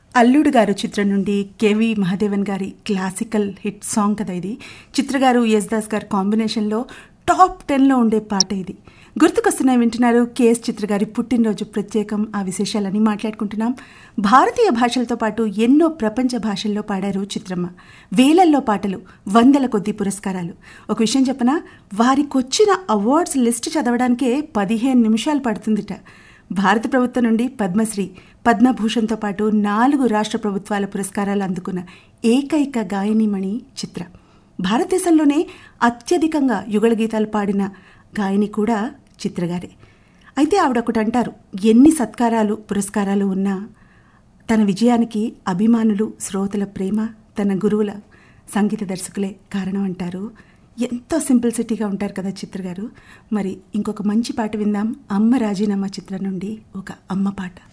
అల్లుడు గారు చిత్రం నుండి కేవి మహాదేవన్ గారి క్లాసికల్ హిట్ సాంగ్ కదా ఇది. చిత్ర గారు యేసుదాస్ గారి కాంబినేషన్లో టాప్ 10లో ఉండే పాట ఇది. గుర్తుకొస్తున్నాయి వింటున్నారు. కేఎస్ చిత్ర గారి పుట్టినరోజు ప్రత్యేకం, ఆ విశేషాలని మాట్లాడుకుంటున్నాం. భారతీయ భాషలతో పాటు ఎన్నో ప్రపంచ భాషల్లో పాడారు చిత్రమ్మ. వేలల్లో పాటలు, వందల కొద్ది పురస్కారాలు. ఒక విషయం చెప్పనా, వారికొచ్చిన అవార్డ్స్ లిస్ట్ చదవడానికే 15 నిమిషాలు పడుతుందిట. భారత ప్రభుత్వం నుండి పద్మశ్రీ, పద్మభూషణ్తో పాటు 4 రాష్ట్ర ప్రభుత్వాల పురస్కారాలు అందుకున్న ఏకైక గాయనిమణి చిత్ర. భారతదేశంలోనే అత్యధికంగా యుగళ గీతాలు పాడిన గాయని కూడా చిత్రగారే. అయితే ఆవిడ ఒకటి అంటారు, ఎన్ని సత్కారాలు పురస్కారాలు ఉన్నా తన విజయానికి అభిమానులు, శ్రోతల ప్రేమ, తన గురువుల సంగీత దర్శకులే కారణం అంటారు. ఎంతో సింప్లిసిటీగా ఉంటారు కదా చిత్ర గారు. మరి ఇంకొక మంచి పాట విందాం. అమ్మ రాజీనామా చిత్రం నుండి ఒక అమ్మ పాట.